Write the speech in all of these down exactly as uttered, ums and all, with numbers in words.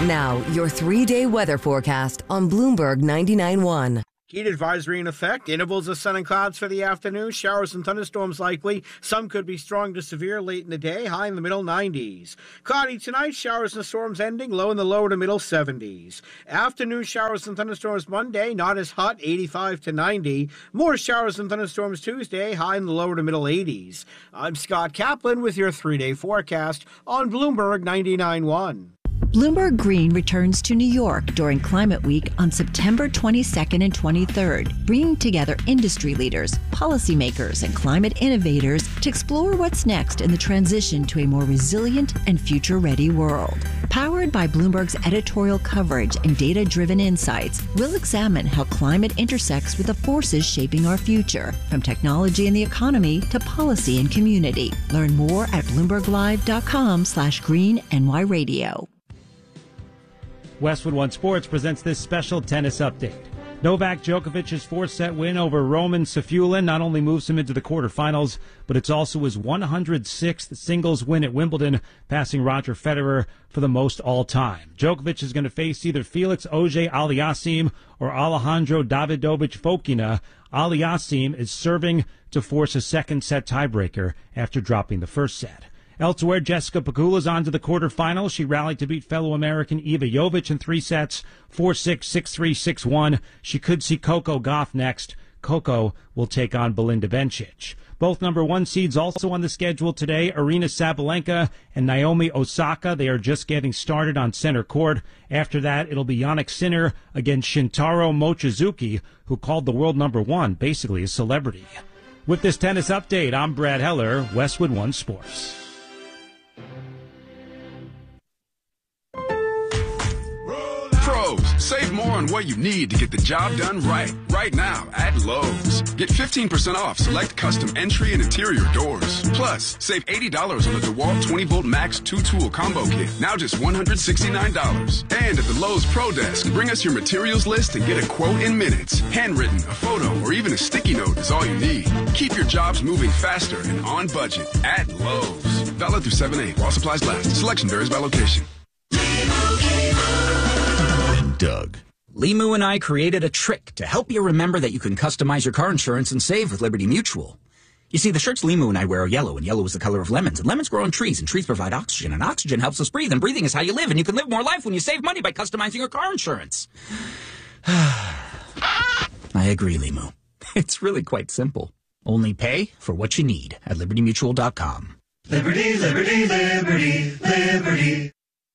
Now, your three-day weather forecast on Bloomberg ninety-nine point one. Heat advisory in effect. Intervals of sun and clouds for the afternoon. Showers and thunderstorms likely. Some could be strong to severe late in the day. High in the middle nineties. Cloudy tonight. Showers and storms ending. Low in the lower to middle seventies. Afternoon showers and thunderstorms Monday. Not as hot. eighty-five to ninety. More showers and thunderstorms Tuesday. High in the lower to middle eighties. I'm Scott Kaplan with your three-day forecast on Bloomberg ninety-nine point one. Bloomberg Green returns to New York during Climate Week on September twenty-second and twenty-third, bringing together industry leaders, policymakers, and climate innovators to explore what's next in the transition to a more resilient and future-ready world. Powered by Bloomberg's editorial coverage and data-driven insights, we'll examine how climate intersects with the forces shaping our future, from technology and the economy to policy and community. Learn more at bloomberglive.com slash green NY radio. Westwood One Sports presents this special tennis update. Novak Djokovic's four-set win over Roman Safulin not only moves him into the quarterfinals, but it's also his one hundred sixth singles win at Wimbledon, passing Roger Federer for the most all-time. Djokovic is going to face either Felix Auger-Aliassime or Alejandro Davidovich Fokina. Aliassime is serving to force a second-set tiebreaker after dropping the first set. Elsewhere, Jessica Pegula's on to the quarterfinals. She rallied to beat fellow American Iva Jovic in three sets, four six, six three, six one. She could see Coco Gauff next. Coco will take on Belinda Bencic. Both number one seeds also on the schedule today, Aryna Sabalenka and Naomi Osaka. They are just getting started on center court. After that, it'll be Jannik Sinner against Shintaro Mochizuki, who called the world number one basically a celebrity. With this tennis update, I'm Brad Heller, Westwood One Sports. Pros, save more on what you need to get the job done right. Right now at Lowe's. Get fifteen percent off select custom entry and interior doors. Plus, save eighty dollars on the DeWalt twenty volt Max two-tool combo kit. Now just one hundred sixty-nine dollars. And at the Lowe's Pro Desk, bring us your materials list and get a quote in minutes. Handwritten, a photo, or even a sticky note is all you need. Keep your jobs moving faster and on budget at Lowe's. Valid through seven eight while supplies last. Selection varies by location. Doug. Limu and I created a trick to help you remember that you can customize your car insurance and save with Liberty Mutual. You see, the shirts Limu and I wear are yellow, and yellow is the color of lemons, and lemons grow on trees, and trees provide oxygen, and oxygen helps us breathe, and breathing is how you live, and you can live more life when you save money by customizing your car insurance. I agree, Limu. It's really quite simple. Only pay for what you need at liberty mutual dot com. Liberty, liberty, liberty, liberty.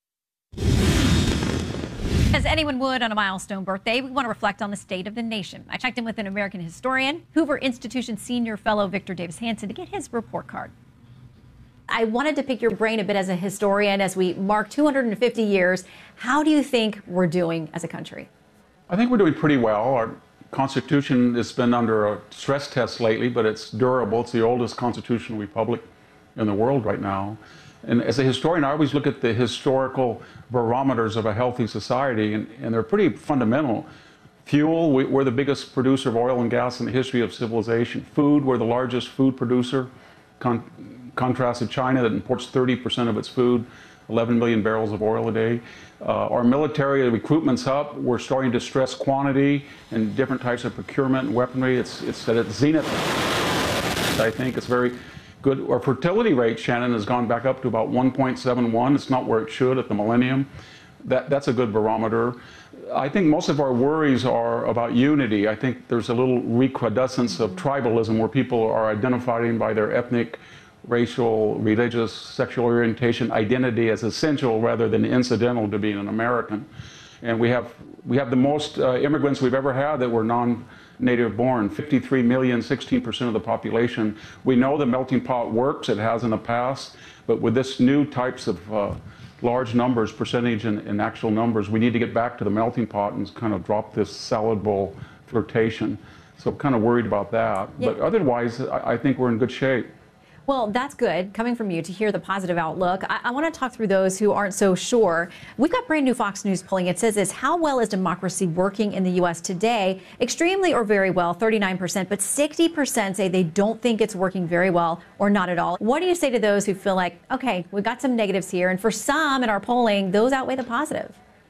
As anyone would on a milestone birthday, we want to reflect on the state of the nation. I checked in with an American historian, Hoover Institution Senior Fellow Victor Davis Hanson, to get his report card. I wanted to pick your brain a bit as a historian as we mark two hundred fifty years. How do you think we're doing as a country? I think we're doing pretty well. Our Constitution has been under a stress test lately, but it's durable. It's the oldest constitutional republic in the world right now. And as a historian, I always look at the historical barometers of a healthy society, and, and they're pretty fundamental. Fuel, we, we're the biggest producer of oil and gas in the history of civilization. Food, we're the largest food producer. Con contrast to China that imports thirty percent of its food, eleven million barrels of oil a day. Uh, our military recruitment's up. We're starting to stress quantity and different types of procurement and weaponry. It's, it's at its zenith, I think. It's very good. Our fertility rate, Shannon, has gone back up to about one point seven one. It's not where it should at the millennium. That, that's a good barometer. I think most of our worries are about unity. I think there's a little recrudescence of tribalism where people are identifying by their ethnic, racial, religious, sexual orientation, identity as essential rather than incidental to being an American. And we have, we have the most uh, immigrants we've ever had that were non native born, fifty-three million, sixteen percent of the population. We know the melting pot works, it has in the past, but with this new types of uh, large numbers, percentage and, and actual numbers, we need to get back to the melting pot and kind of drop this salad bowl flirtation. So I'm kind of worried about that. Yeah. But otherwise, I, I think we're in good shape. Well, that's good, coming from you, to hear the positive outlook. I, I want to talk through those who aren't so sure. We've got brand new Fox News polling. It says this: how well is democracy working in the U S today? Extremely or very well, thirty-nine percent, but sixty percent say they don't think it's working very well or not at all. What do you say to those who feel like, okay, we've got some negatives here, and for some in our polling, those outweigh the positive?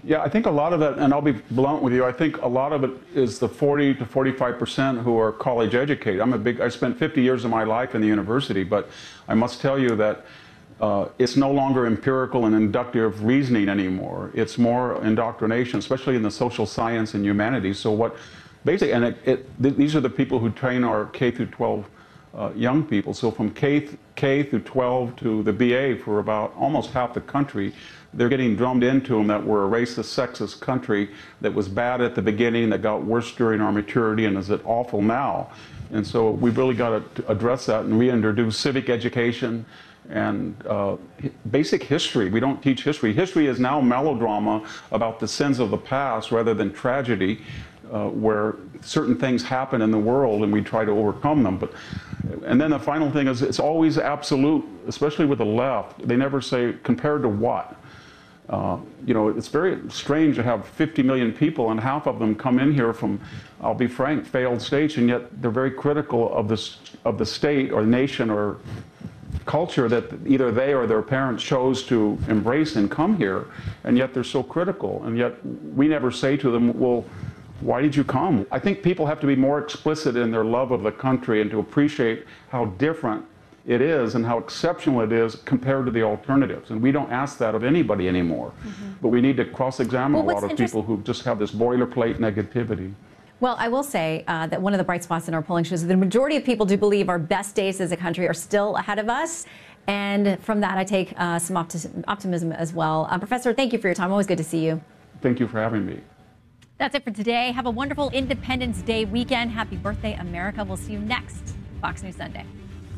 Yeah, I think a lot of it, and I'll be blunt with you, I think a lot of it is the forty to forty-five percent who are college educated. I'm a big, I spent fifty years of my life in the university, but I must tell you that uh, it's no longer empirical and inductive reasoning anymore. It's more indoctrination, especially in the social science and humanities. So what, basically, and it, it, th these are the people who train our K through twelve uh, young people. So from K, th K through twelve to the B A for about almost half the country, they're getting drummed into them that we're a racist, sexist country that was bad at the beginning, that got worse during our maturity, and is it awful now. And so we've really got to address that and reintroduce civic education and uh, basic history. We don't teach history. History is now melodrama about the sins of the past rather than tragedy, uh, where certain things happen in the world and we try to overcome them. But, and then the final thing is it's always absolute, especially with the left. They never say, compared to what? Uh, you know, it's very strange to have fifty million people and half of them come in here from, I'll be frank, failed states, and yet they're very critical of this, of the state or nation or culture that either they or their parents chose to embrace and come here, and yet they're so critical, and yet we never say to them, well, why did you come? I think people have to be more explicit in their love of the country and to appreciate how different it is and how exceptional it is compared to the alternatives. And we don't ask that of anybody anymore. Mm-hmm. But we need to cross-examine well, a lot of people who just have this boilerplate negativity. Well, I will say uh, that one of the bright spots in our polling shows that the majority of people do believe our best days as a country are still ahead of us. And from that, I take uh, some opti optimism as well. Uh, Professor, thank you for your time. Always good to see you. Thank you for having me. That's it for today. Have a wonderful Independence Day weekend. Happy birthday, America. We'll see you next Fox News Sunday.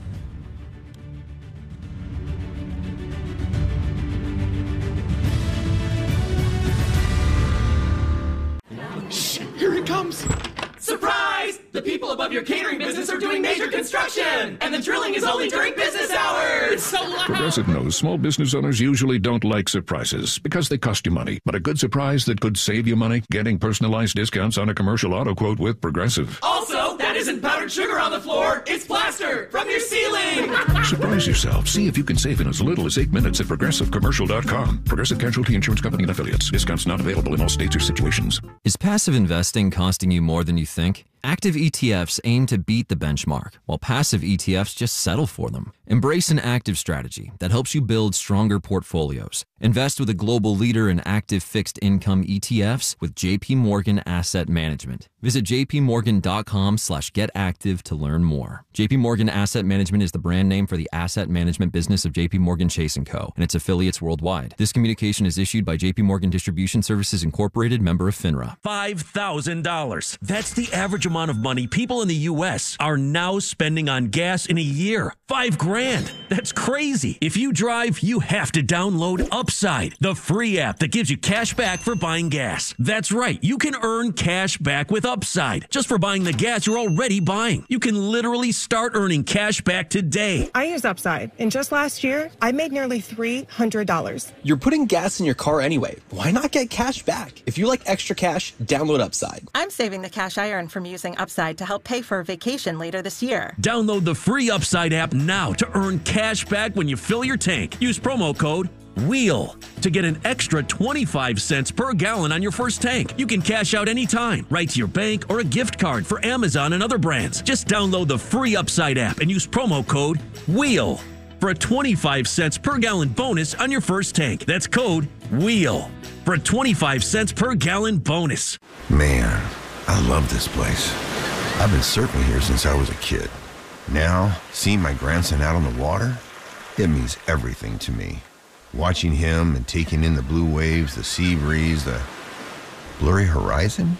Shh, here it comes. Surprise! The people above your catering business are doing major construction, and the drilling is only during business hours. It's so loud. Progressive knows small business owners usually don't like surprises because they cost you money. But a good surprise that could save you money? Getting personalized discounts on a commercial auto quote with Progressive. Also, that isn't powdered sugar on the floor. It's plaster from your ceiling. Surprise yourself. See if you can save in as little as eight minutes at progressive commercial dot com. Progressive Casualty Insurance Company and Affiliates. Discounts not available in all states or situations. Is passive investing costing you more than you think? Active E T Fs aim to beat the benchmark, while passive E T Fs just settle for them. Embrace an active strategy that helps you build stronger portfolios. Invest with a global leader in active fixed income E T Fs with J P Morgan Asset Management. Visit j p morgan dot com slash get active to learn more. J P Morgan Asset Management is the brand name for the asset management business of J P Morgan Chase and Co. and its affiliates worldwide. This communication is issued by J P Morgan Distribution Services Incorporated, member of FINRA. five thousand dollars. That's the average amount of money people in the U S are now spending on gas in a year. Five grand. That's crazy. If you drive, you have to download Upside, the free app that gives you cash back for buying gas. That's right. You can earn cash back with Upside just for buying the gas you're already buying. You can literally start earning cash back today. I use Upside, and just last year, I made nearly three hundred dollars. You're putting gas in your car anyway. Why not get cash back? If you like extra cash, download Upside. I'm saving the cash I earn from using Upside to help pay for a vacation later this year. Download the free Upside app now to earn cash back when you fill your tank. Use promo code WHEEL to get an extra twenty-five cents per gallon on your first tank. You can cash out anytime, right to your bank or a gift card for Amazon and other brands. Just download the free Upside app and use promo code WHEEL for a twenty-five cents per gallon bonus on your first tank. That's code WHEEL for a twenty-five cents per gallon bonus. Man, I love this place. I've been surfing here since I was a kid. Now, seeing my grandson out on the water, it means everything to me. Watching him and taking in the blue waves, the sea breeze, the blurry horizon.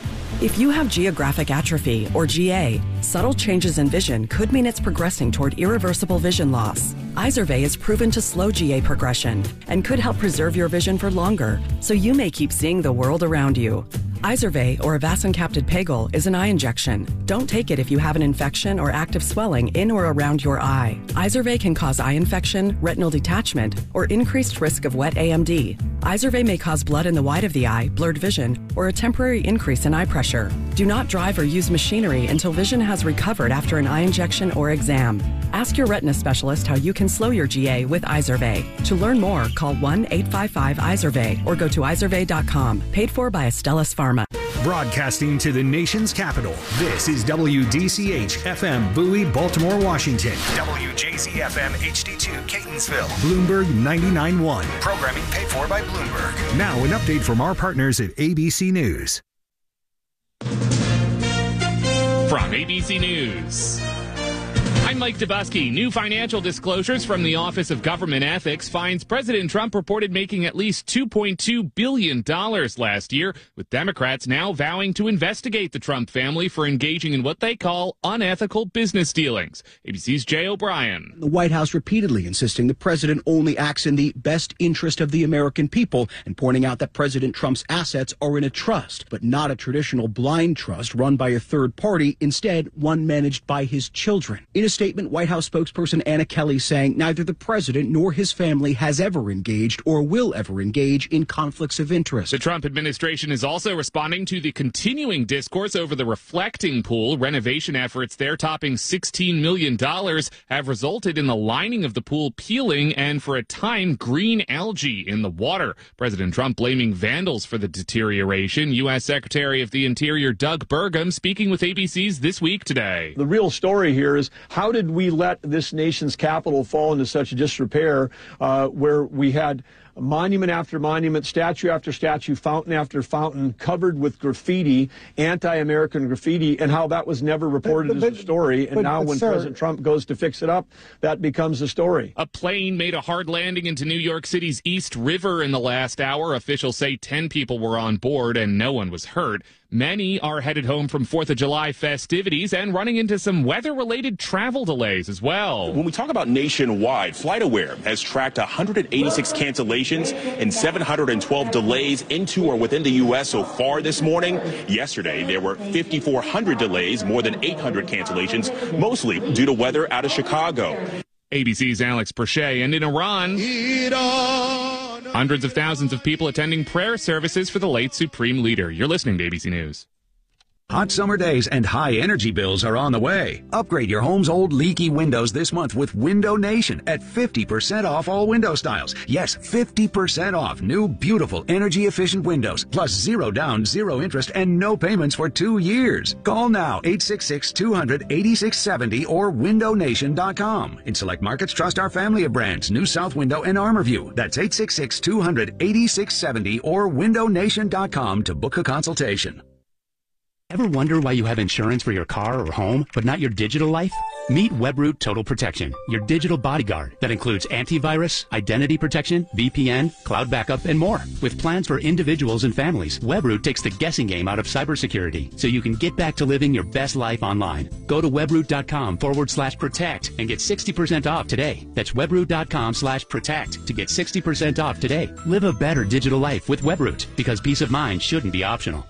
If you have geographic atrophy, or G A, subtle changes in vision could mean it's progressing toward irreversible vision loss. Izervay is proven to slow G A progression and could help preserve your vision for longer, so you may keep seeing the world around you. Izervay, or avacincaptad pegol, is an eye injection. Don't take it if you have an infection or active swelling in or around your eye. Izervay can cause eye infection, retinal detachment, or increased risk of wet A M D. Izervay may cause blood in the white of the eye, blurred vision, or a temporary increase in eye pressure. Do not drive or use machinery until vision has recovered after an eye injection or exam. Ask your retina specialist how you can slow your G A with Izervay. To learn more, call one eight five five Izervay or go to izervay dot com. Paid for by Astellas Pharma. Broadcasting to the nation's capital, this is W D C H F M Bowie, Baltimore, Washington. W J Z F M H D two, Catonsville. Bloomberg ninety-nine point one. Programming paid for by Bloomberg. Now an update from our partners at A B C News. From A B C News, I'm Mike Dubusky. New financial disclosures from the Office of Government Ethics finds President Trump reported making at least two point two billion dollars last year, with Democrats now vowing to investigate the Trump family for engaging in what they call unethical business dealings. A B C's Jay O'Brien. The White House repeatedly insisting the president only acts in the best interest of the American people and pointing out that President Trump's assets are in a trust, but not a traditional blind trust run by a third party, instead one managed by his children. In a statement, White House spokesperson Anna Kelly saying neither the president nor his family has ever engaged or will ever engage in conflicts of interest. The Trump administration is also responding to the continuing discourse over the reflecting pool. Renovation efforts there topping sixteen million dollars have resulted in the lining of the pool peeling and, for a time, green algae in the water. President Trump blaming vandals for the deterioration. U S Secretary of the Interior Doug Burgum speaking with A B C's This Week Today. The real story here is how did we let this nation's capital fall into such disrepair uh, where we had monument after monument, statue after statue, fountain after fountain covered with graffiti, anti-American graffiti, and how that was never reported but, but, as a story. And but, now but, when sir, President Trump goes to fix it up, that becomes a story. A plane made a hard landing into New York City's East River in the last hour. Officials say ten people were on board and no one was hurt. Many are headed home from fourth of July festivities and running into some weather-related travel delays as well. When we talk about nationwide, FlightAware has tracked one hundred eighty-six cancellations and seven hundred twelve delays into or within the U S so far this morning. Yesterday, there were five thousand four hundred delays, more than eight hundred cancellations, mostly due to weather out of Chicago. A B C's Alex Perche. And in Iran, hundreds of thousands of people attending prayer services for the late Supreme Leader. You're listening to A B C News. Hot summer days and high energy bills are on the way. Upgrade your home's old leaky windows this month with Window Nation at fifty percent off all window styles. Yes, fifty percent off new, beautiful, energy-efficient windows, plus zero down, zero interest, and no payments for two years. Call now, eight six six, two hundred, eighty-six seventy or window nation dot com. In select markets, trust our family of brands, New South Window and Armorview. That's eight six six, two hundred, eighty-six seventy or window nation dot com to book a consultation. Ever wonder why you have insurance for your car or home, but not your digital life? Meet Webroot Total Protection, your digital bodyguard that includes antivirus, identity protection, V P N, cloud backup, and more. With plans for individuals and families, Webroot takes the guessing game out of cybersecurity so you can get back to living your best life online. Go to webroot.com forward slash protect and get sixty percent off today. That's webroot.com slash protect to get sixty percent off today. Live a better digital life with Webroot, because peace of mind shouldn't be optional.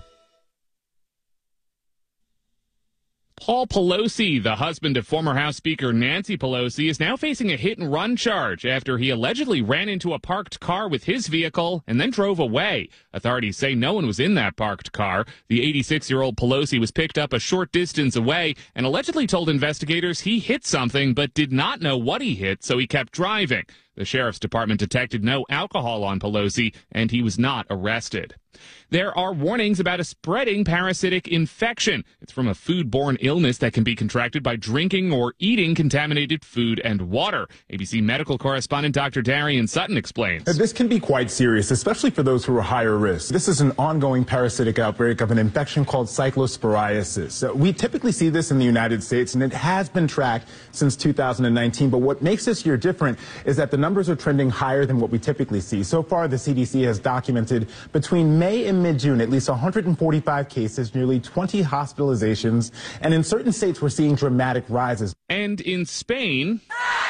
Paul Pelosi, the husband of former House Speaker Nancy Pelosi, is now facing a hit-and-run charge after he allegedly ran into a parked car with his vehicle and then drove away. Authorities say no one was in that parked car. The eighty-six-year-old Pelosi was picked up a short distance away and allegedly told investigators he hit something but did not know what he hit, so he kept driving. The sheriff's department detected no alcohol on Pelosi, and he was not arrested. There are warnings about a spreading parasitic infection. It's from a foodborne illness that can be contracted by drinking or eating contaminated food and water. A B C medical correspondent Doctor Darian Sutton explains. This can be quite serious, especially for those who are higher risk. This is an ongoing parasitic outbreak of an infection called cyclosporiasis. We typically see this in the United States, and it has been tracked since two thousand nineteen. But what makes this year different is that the numbers are trending higher than what we typically see. So far, the C D C has documented between May and mid-June at least one hundred forty-five cases, nearly twenty hospitalizations, and in certain states we're seeing dramatic rises. And in Spain,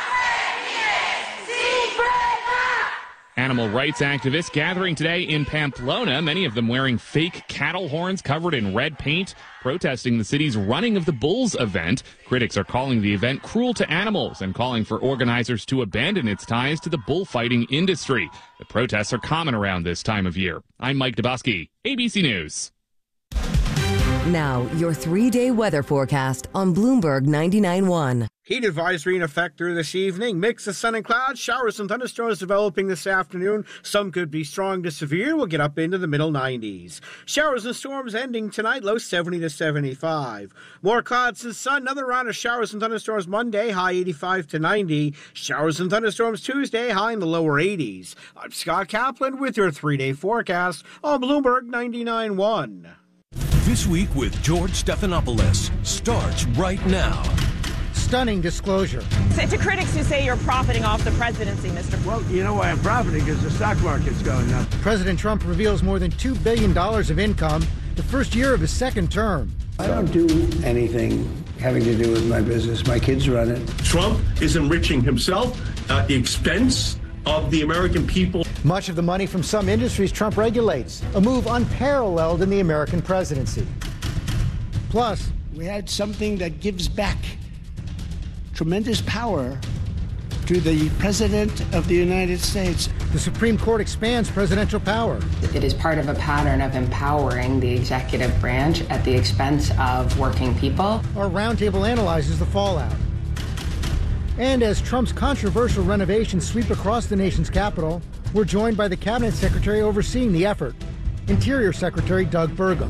animal rights activists gathering today in Pamplona, many of them wearing fake cattle horns covered in red paint, protesting the city's Running of the Bulls event. Critics are calling the event cruel to animals and calling for organizers to abandon its ties to the bullfighting industry. The protests are common around this time of year. I'm Mike Dubusky, A B C News. Now, your three-day weather forecast on Bloomberg ninety-nine point one. Heat advisory in effect through this evening. Mix of sun and clouds, showers and thunderstorms developing this afternoon. Some could be strong to severe. We'll get up into the middle nineties. Showers and storms ending tonight, low seventy to seventy-five. More clouds and sun. Another round of showers and thunderstorms Monday, high eighty-five to ninety. Showers and thunderstorms Tuesday, high in the lower eighties. I'm Scott Kaplan with your three-day forecast on Bloomberg ninety-nine point one. This Week with George Stephanopoulos starts right now. Stunning disclosure. To critics who say you're profiting off the presidency, Mister Well, you know why I'm profiting, because the stock market's going up. President Trump reveals more than two billion dollars of income the first year of his second term. I don't do anything having to do with my business. My kids run it. Trump is enriching himself at the expense of the American people. Much of the money from some industries Trump regulates, a move unparalleled in the American presidency. Plus, we had something that gives back tremendous power to the President of the United States. The Supreme Court expands presidential power. It is part of a pattern of empowering the executive branch at the expense of working people. Our roundtable analyzes the fallout. And as Trump's controversial renovations sweep across the nation's capital, we're joined by the cabinet secretary overseeing the effort, Interior Secretary Doug Burgum.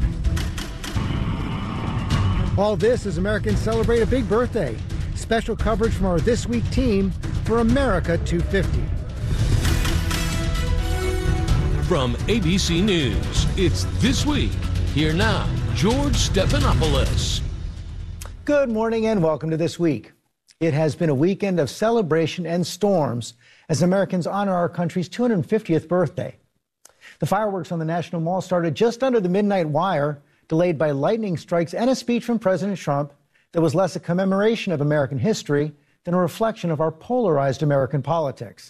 All this as Americans celebrate a big birthday. Special coverage from our This Week team for America two fifty. From A B C News, it's This Week. Here now, George Stephanopoulos. Good morning and welcome to This Week. It has been a weekend of celebration and storms as Americans honor our country's two hundred fiftieth birthday. The fireworks on the National Mall started just under the midnight wire, delayed by lightning strikes and a speech from President Trump that was less a commemoration of American history than a reflection of our polarized American politics.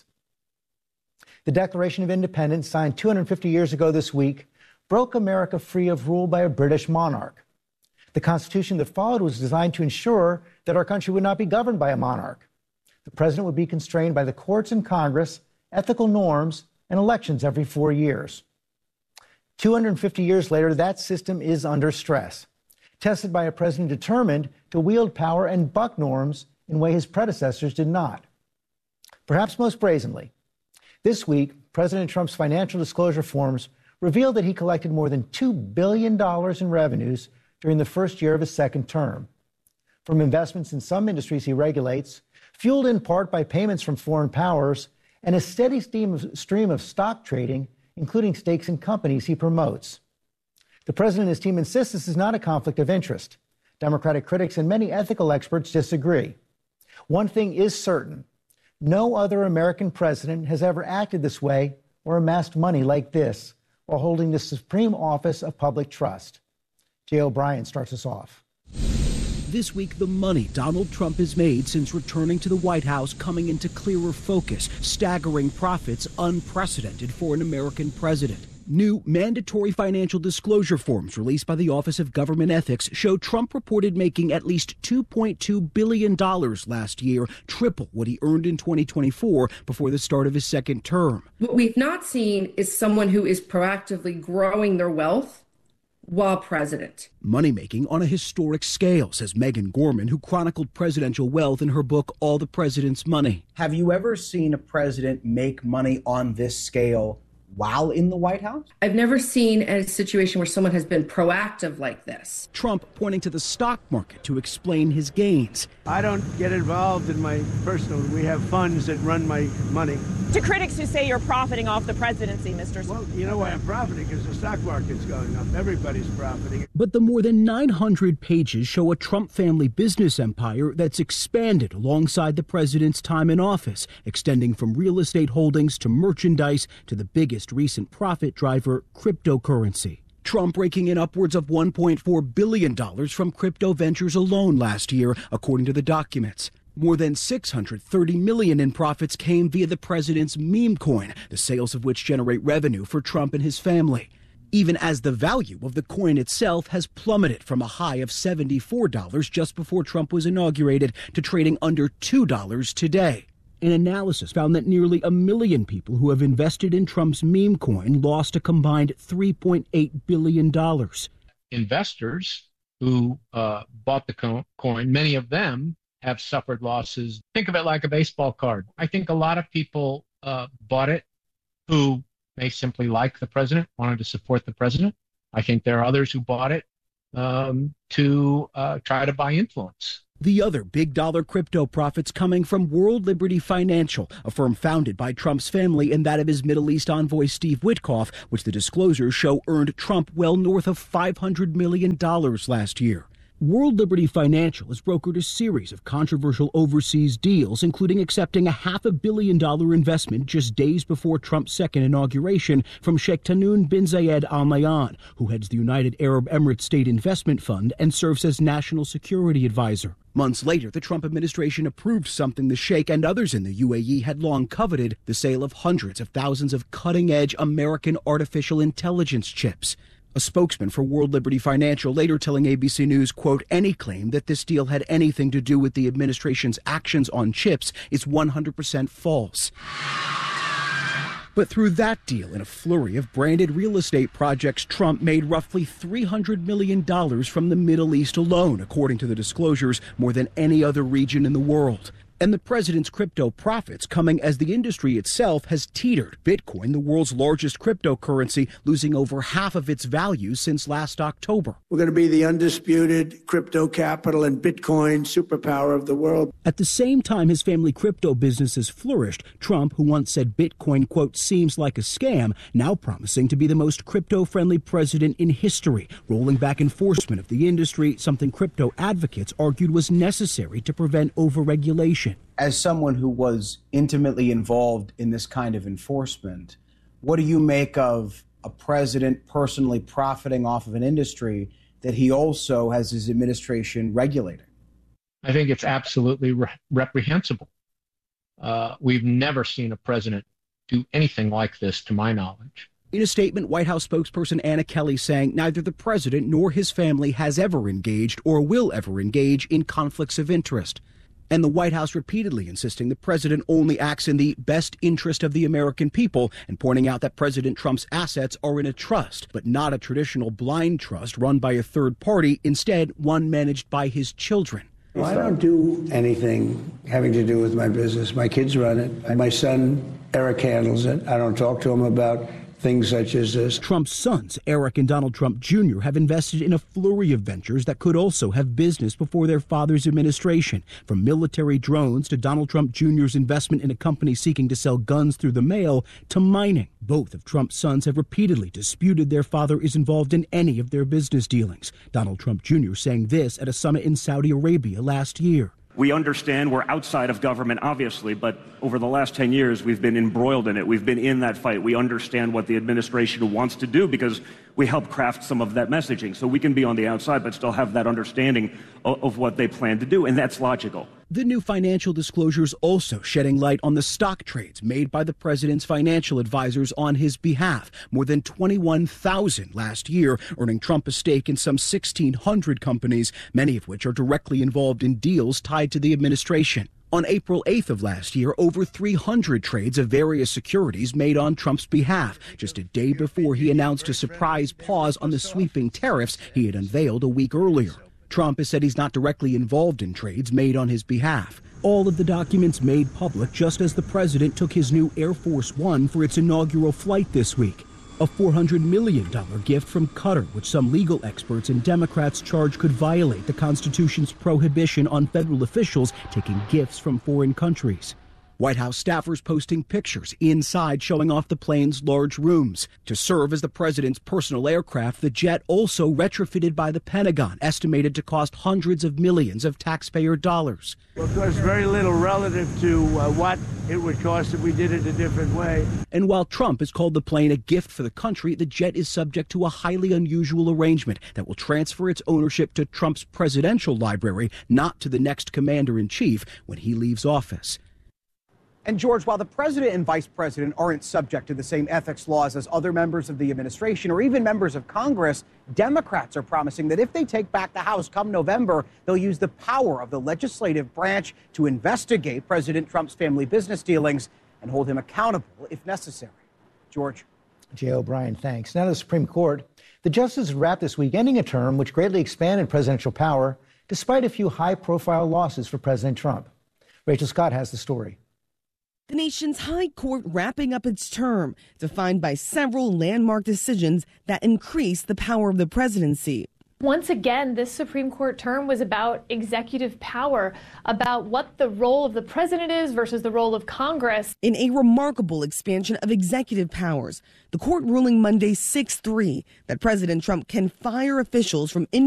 The Declaration of Independence, signed two hundred fifty years ago this week, broke America free of rule by a British monarch. The Constitution that followed was designed to ensure that our country would not be governed by a monarch. The president would be constrained by the courts and Congress, ethical norms, and elections every four years. two hundred fifty years later, that system is under stress, tested by a president determined to wield power and buck norms in a way his predecessors did not. Perhaps most brazenly, this week, President Trump's financial disclosure forms revealed that he collected more than two billion dollars in revenues during the first year of his second term, from investments in some industries he regulates, fueled in part by payments from foreign powers, and a steady stream of, stream of stock trading, including stakes in companies he promotes. The president and his team insist this is not a conflict of interest. Democratic critics and many ethical experts disagree. One thing is certain: no other American president has ever acted this way or amassed money like this while holding the supreme office of public trust. Jay O'Brien starts us off. This week, the money Donald Trump has made since returning to the White House coming into clearer focus, staggering profits unprecedented for an American president. New mandatory financial disclosure forms released by the Office of Government Ethics show Trump reported making at least two point two billion dollars last year, triple what he earned in twenty twenty-four before the start of his second term. What we've not seen is someone who is proactively growing their wealth while president. Money-making on a historic scale, says Megan Gorman, who chronicled presidential wealth in her book, All the President's Money. Have you ever seen a president make money on this scale while in the White House? I've never seen a situation where someone has been proactive like this. Trump pointing to the stock market to explain his gains. I don't get involved in my personal. We have funds that run my money. To critics who say you're profiting off the presidency, Mister Well, you know why I'm profiting? Because the stock market's going up. Everybody's profiting. But the more than nine hundred pages show a Trump family business empire that's expanded alongside the president's time in office, extending from real estate holdings to merchandise to the biggest recent profit driver, cryptocurrency. Trump raking in upwards of one point four billion dollars from crypto ventures alone last year, according to the documents. More than six hundred thirty million dollars in profits came via the president's meme coin, the sales of which generate revenue for Trump and his family, even as the value of the coin itself has plummeted from a high of seventy-four dollars just before Trump was inaugurated to trading under two dollars today. An analysis found that nearly a million people who have invested in Trump's meme coin lost a combined three point eight billion dollars. Investors who uh, bought the co- coin, many of them have suffered losses. Think of it like a baseball card. I think a lot of people uh, bought it who may simply like the president, wanted to support the president. I think there are others who bought it um, to uh, try to buy influence. The other big dollar crypto profits coming from World Liberty Financial, a firm founded by Trump's family and that of his Middle East envoy Steve Witkoff, which the disclosures show earned Trump well north of five hundred million dollars last year. World Liberty Financial has brokered a series of controversial overseas deals, including accepting a half a billion dollar investment just days before Trump's second inauguration from Sheikh Tahnoun bin Zayed Al Nahyan, who heads the United Arab Emirates State Investment Fund and serves as national security advisor. Months later, the Trump administration approved something the Sheikh and others in the U A E had long coveted, the sale of hundreds of thousands of cutting-edge American artificial intelligence chips. A spokesman for World Liberty Financial later telling A B C News, quote, any claim that this deal had anything to do with the administration's actions on chips is one hundred percent false. But through that deal and a flurry of branded real estate projects, Trump made roughly three hundred million dollars from the Middle East alone, according to the disclosures, more than any other region in the world. And the president's crypto profits coming as the industry itself has teetered. Bitcoin, the world's largest cryptocurrency, losing over half of its value since last October. We're going to be the undisputed crypto capital and Bitcoin superpower of the world. At the same time his family crypto business has flourished, Trump, who once said Bitcoin, quote, seems like a scam, now promising to be the most crypto-friendly president in history, rolling back enforcement of the industry, something crypto advocates argued was necessary to prevent overregulation. As someone who was intimately involved in this kind of enforcement, what do you make of a president personally profiting off of an industry that he also has his administration regulating? I think it's absolutely re- reprehensible. Uh, we've never seen a president do anything like this, to my knowledge. In a statement, White House spokesperson Anna Kelly saying neither the president nor his family has ever engaged or will ever engage in conflicts of interest. And the White House repeatedly insisting the president only acts in the best interest of the American people and pointing out that President Trump's assets are in a trust, but not a traditional blind trust run by a third party, instead one managed by his children. Well, I don't do anything having to do with my business. My kids run it. My son, Eric, handles it. I don't talk to him about things such as this. Trump's sons, Eric and Donald Trump Junior, have invested in a flurry of ventures that could also have business before their father's administration, from military drones to Donald Trump Junior's investment in a company seeking to sell guns through the mail to mining. Both of Trump's sons have repeatedly disputed their father is involved in any of their business dealings. Donald Trump Junior saying this at a summit in Saudi Arabia last year. We understand we're outside of government, obviously, but over the last ten years, we've been embroiled in it. We've been in that fight. We understand what the administration wants to do because we helped craft some of that messaging. So we can be on the outside but still have that understanding of, of what they plan to do, and that's logical. The new financial disclosures also shedding light on the stock trades made by the president's financial advisors on his behalf. More than twenty-one thousand last year, earning Trump a stake in some sixteen hundred companies, many of which are directly involved in deals tied to the administration. On April eighth of last year, over three hundred trades of various securities made on Trump's behalf, just a day before he announced a surprise pause on the sweeping tariffs he had unveiled a week earlier. Trump has said he's not directly involved in trades made on his behalf. All of the documents made public just as the president took his new Air Force One for its inaugural flight this week. A four hundred million dollars gift from Qatar, which some legal experts and Democrats charge could violate the Constitution's prohibition on federal officials taking gifts from foreign countries. White House staffers posting pictures inside showing off the plane's large rooms. To serve as the president's personal aircraft, the jet also retrofitted by the Pentagon, estimated to cost hundreds of millions of taxpayer dollars. Well, of course, very little relative to uh, what it would cost if we did it a different way. And while Trump has called the plane a gift for the country, the jet is subject to a highly unusual arrangement that will transfer its ownership to Trump's presidential library, not to the next commander-in-chief when he leaves office. And George, while the president and vice president aren't subject to the same ethics laws as other members of the administration or even members of Congress, Democrats are promising that if they take back the House come November, they'll use the power of the legislative branch to investigate President Trump's family business dealings and hold him accountable if necessary. George. Jay O'Brien, thanks. Now to the Supreme Court. The justices wrapped this week ending a term which greatly expanded presidential power despite a few high-profile losses for President Trump. Rachel Scott has the story. The nation's high court wrapping up its term, defined by several landmark decisions that increase the power of the presidency. Once again, this Supreme Court term was about executive power, about what the role of the president is versus the role of Congress. In a remarkable expansion of executive powers, the court ruling Monday six three that President Trump can fire officials from